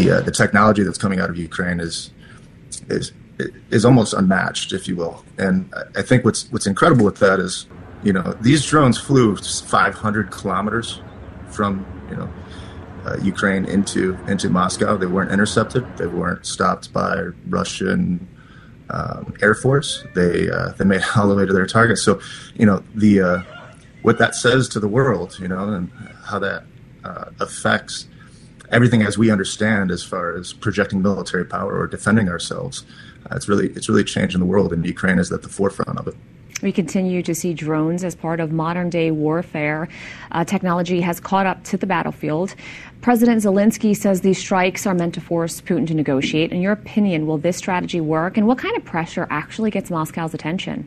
the technology that's coming out of Ukraine is almost unmatched, if you will. And I think what's incredible with that is, these drones flew 500 kilometers from Ukraine into Moscow. They weren't intercepted. They weren't stopped by Russian Air Force. They made it all the way to their target. So, what that says to the world, and how that affects everything as we understand as far as projecting military power or defending ourselves. It's really changing the world, and Ukraine is at the forefront of it. We continue to see drones as part of modern-day warfare. Technology has caught up to the battlefield. President Zelensky says these strikes are meant to force Putin to negotiate. In your opinion, will this strategy work, and what kind of pressure actually gets Moscow's attention?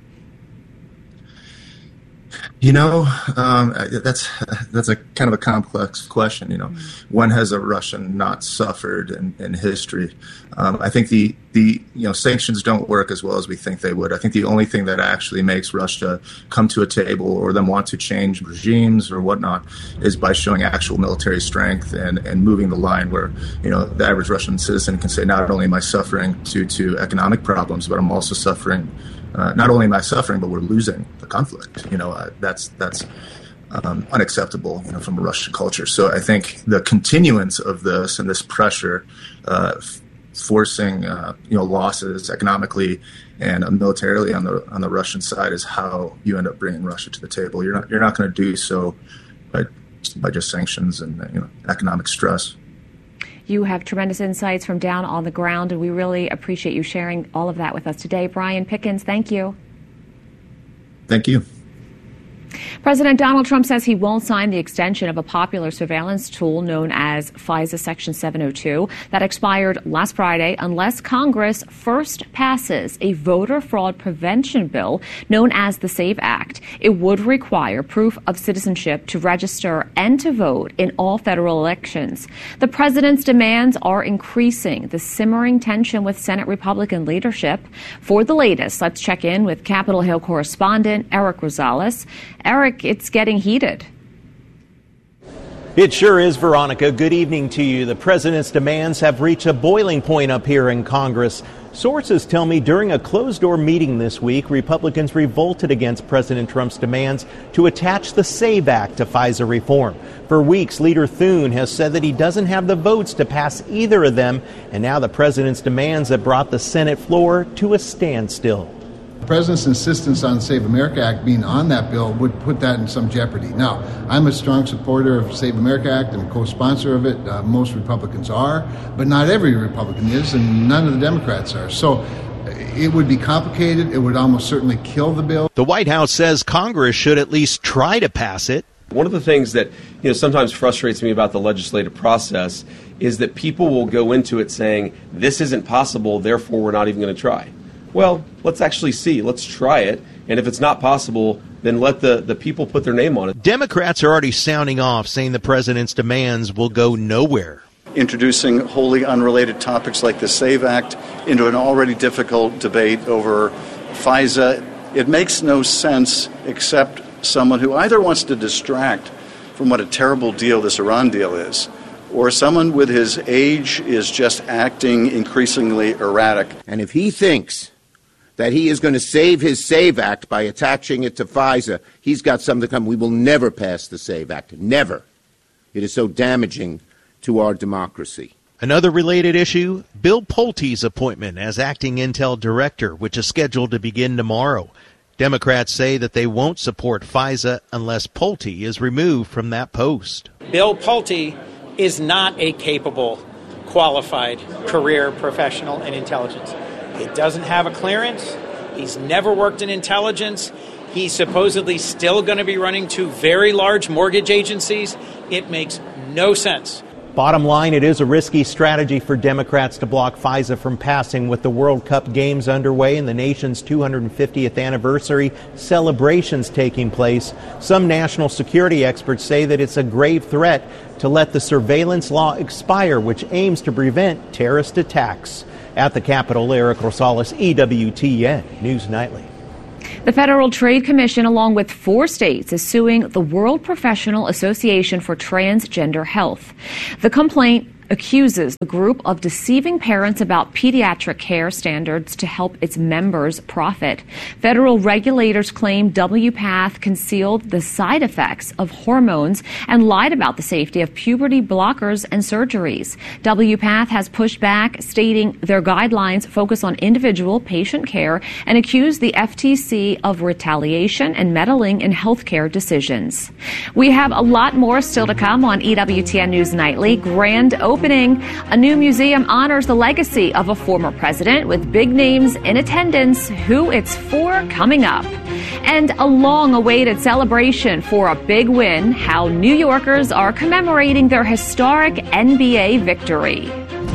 That's a kind of a complex question. When has a Russian not suffered in history? I think the sanctions don't work as well as we think they would. I think the only thing that actually makes Russia come to a table or them want to change regimes or whatnot is by showing actual military strength and moving the line where the average Russian citizen can say, not only am I suffering due to economic problems, but I'm also suffering. Not only am I suffering, but we're losing the conflict. That's unacceptable, from a Russian culture. So I think the continuance of this and this pressure, forcing losses economically and militarily on the Russian side is how you end up bringing Russia to the table. You're not going to do so by just sanctions and economic stress. You have tremendous insights from down on the ground, and we really appreciate you sharing all of that with us today. Brian Pickens, thank you. Thank you. President Donald Trump says he won't sign the extension of a popular surveillance tool known as FISA Section 702 that expired last Friday unless Congress first passes a voter fraud prevention bill known as the SAVE Act. It would require proof of citizenship to register and to vote in all federal elections. The president's demands are increasing the simmering tension with Senate Republican leadership. For the latest, let's check in with Capitol Hill correspondent Eric Rosales. Eric, it's getting heated. It sure is, Veronica. Good evening to you. The president's demands have reached a boiling point up here in Congress. Sources tell me during a closed-door meeting this week, Republicans revolted against President Trump's demands to attach the SAVE Act to FISA reform. For weeks, Leader Thune has said that he doesn't have the votes to pass either of them, and now the president's demands have brought the Senate floor to a standstill. The president's insistence on the Save America Act being on that bill would put that in some jeopardy. Now, I'm a strong supporter of Save America Act and co-sponsor of it. Most Republicans are, but not every Republican is, and none of the Democrats are. So it would be complicated. It would almost certainly kill the bill. The White House says Congress should at least try to pass it. One of the things that sometimes frustrates me about the legislative process is that people will go into it saying, this isn't possible, therefore we're not even going to try. Well, let's actually see. Let's try it. And if it's not possible, then let the people put their name on it. Democrats are already sounding off, saying the president's demands will go nowhere. Introducing wholly unrelated topics like the SAVE Act into an already difficult debate over FISA, it makes no sense except someone who either wants to distract from what a terrible deal this Iran deal is, or someone with his age is just acting increasingly erratic. And if he thinks that he is going to save his SAVE Act by attaching it to FISA, he's got something to come. We will never pass the SAVE Act. Never. It is so damaging to our democracy. Another related issue, Bill Pulte's appointment as acting Intel director, which is scheduled to begin tomorrow. Democrats say that they won't support FISA unless Pulte is removed from that post. Bill Pulte is not a capable, qualified career professional in intelligence. He doesn't have a clearance. He's never worked in intelligence. He's supposedly still going to be running two very large mortgage agencies. It makes no sense. Bottom line, it is a risky strategy for Democrats to block FISA from passing with the World Cup games underway and the nation's 250th anniversary celebrations taking place. Some national security experts say that it's a grave threat to let the surveillance law expire, which aims to prevent terrorist attacks. At the Capitol, Eric Rosales, EWTN News Nightly. The Federal Trade Commission, along with 4 states, is suing the World Professional Association for Transgender Health. The complaint accuses the group of deceiving parents about pediatric care standards to help its members profit. Federal regulators claim WPATH concealed the side effects of hormones and lied about the safety of puberty blockers and surgeries. WPATH has pushed back, stating their guidelines focus on individual patient care and accused the FTC of retaliation and meddling in healthcare decisions. We have a lot more still to come on EWTN News Nightly. Grand opening. A new museum honors the legacy of a former president with big names in attendance. Who it's for coming up. And a long-awaited celebration for a big win. How New Yorkers are commemorating their historic NBA victory.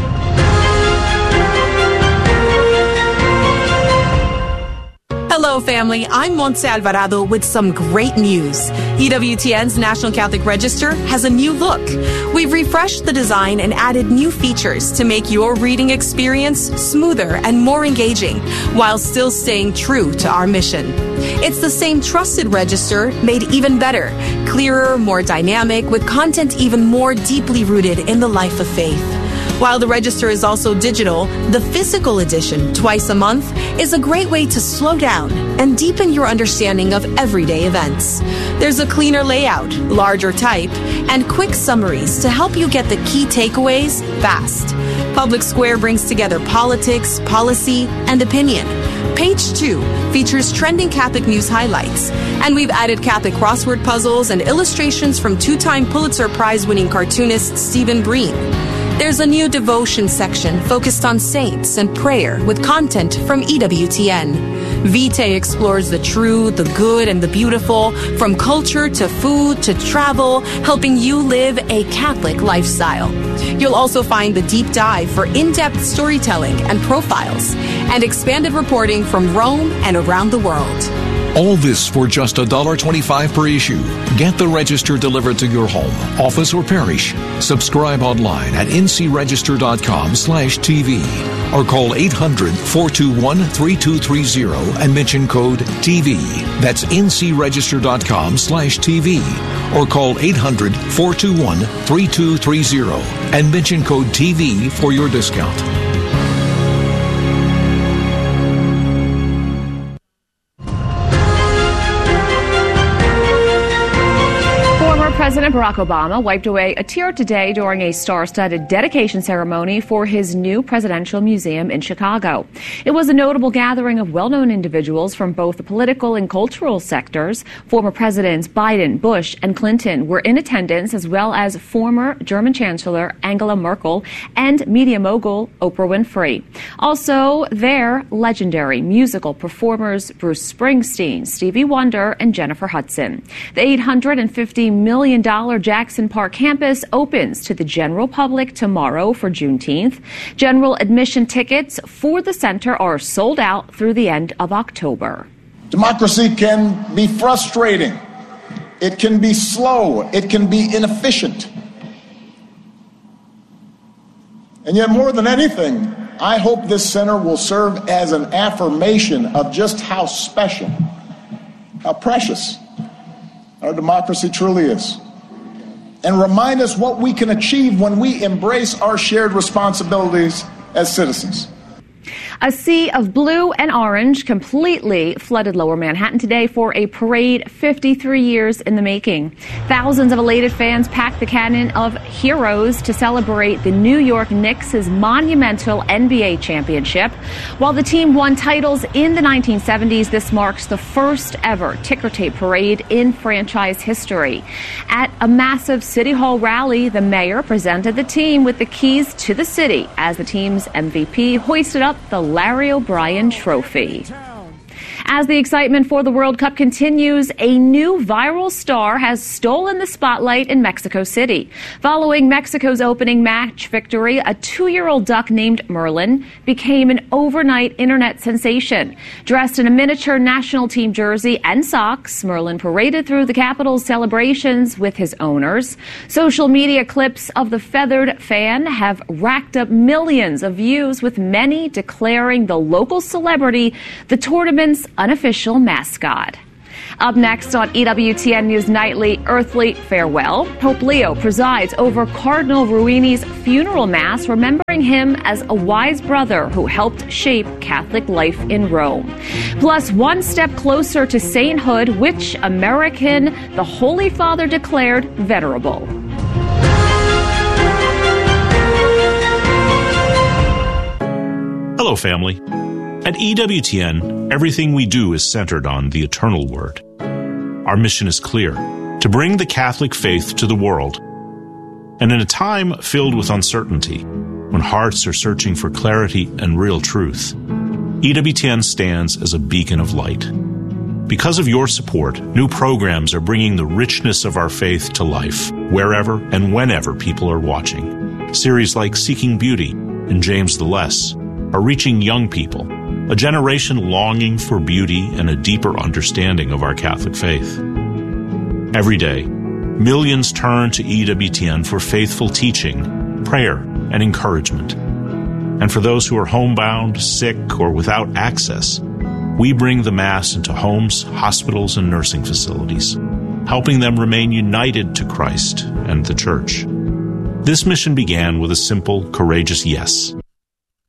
Hello, family. I'm Montse Alvarado with some great news. EWTN's National Catholic Register has a new look. We've refreshed the design and added new features to make your reading experience smoother and more engaging, while still staying true to our mission. It's the same trusted register, made even better, clearer, more dynamic, with content even more deeply rooted in the life of faith. While the register is also digital, the physical edition, twice a month, is a great way to slow down and deepen your understanding of everyday events. There's a cleaner layout, larger type, and quick summaries to help you get the key takeaways fast. Public Square brings together politics, policy, and opinion. Page 2 features trending Catholic news highlights, and we've added Catholic crossword puzzles and illustrations from two-time Pulitzer Prize-winning cartoonist Stephen Breen. There's a new devotion section focused on saints and prayer with content from EWTN. Vitae explores the true, the good, and the beautiful, from culture to food to travel, helping you live a Catholic lifestyle. You'll also find the deep dive for in-depth storytelling and profiles, and expanded reporting from Rome and around the world. All this for just $1.25 per issue. Get the Register delivered to your home, office, or parish. Subscribe online at ncregister.com/TV or call 800-421-3230 and mention code TV. That's ncregister.com/TV or call 800-421-3230 and mention code TV for your discount. President Barack Obama wiped away a tear today during a star-studded dedication ceremony for his new presidential museum in Chicago. It was a notable gathering of well-known individuals from both the political and cultural sectors. Former Presidents Biden, Bush, and Clinton were in attendance, as well as former German Chancellor Angela Merkel and media mogul Oprah Winfrey. Also there, legendary musical performers Bruce Springsteen, Stevie Wonder, and Jennifer Hudson. The $850 million Jackson Park campus opens to the general public tomorrow for Juneteenth. General admission tickets for the center are sold out through the end of October. Democracy can be frustrating. It can be slow. It can be inefficient. And yet, more than anything, I hope this center will serve as an affirmation of just how special, how precious our democracy truly is, and remind us what we can achieve when we embrace our shared responsibilities as citizens. A sea of blue and orange completely flooded Lower Manhattan today for a parade 53 years in the making. Thousands of elated fans packed the Canyon of Heroes to celebrate the New York Knicks' monumental NBA championship. While the team won titles in the 1970s, this marks the first ever ticker tape parade in franchise history. At a massive City Hall rally, the mayor presented the team with the keys to the city as the team's MVP hoisted up the Larry O'Brien Trophy. As the excitement for the World Cup continues, a new viral star has stolen the spotlight in Mexico City. Following Mexico's opening match victory, a 2-year-old duck named Merlin became an overnight internet sensation. Dressed in a miniature national team jersey and socks, Merlin paraded through the capital's celebrations with his owners. Social media clips of the feathered fan have racked up millions of views, with many declaring the local celebrity the tournament's unofficial mascot. Up next on EWTN News Nightly, Earthly Farewell. Pope Leo presides over Cardinal Ruini's funeral mass, remembering him as a wise brother who helped shape Catholic life in Rome. Plus, one step closer to sainthood, which American the Holy Father declared venerable. Hello, family. At EWTN, everything we do is centered on the eternal Word. Our mission is clear: to bring the Catholic faith to the world. And in a time filled with uncertainty, when hearts are searching for clarity and real truth, EWTN stands as a beacon of light. Because of your support, new programs are bringing the richness of our faith to life, wherever and whenever people are watching. Series like Seeking Beauty and James the Less are reaching young people, a generation longing for beauty and a deeper understanding of our Catholic faith. Every day, millions turn to EWTN for faithful teaching, prayer, and encouragement. And for those who are homebound, sick, or without access, we bring the Mass into homes, hospitals, and nursing facilities, helping them remain united to Christ and the Church. This mission began with a simple, courageous yes.